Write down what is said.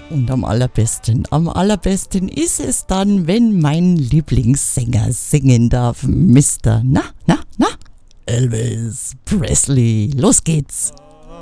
Und am allerbesten ist es dann, wenn mein Lieblingssänger singen darf. Mr. Elvis Presley. Los geht's.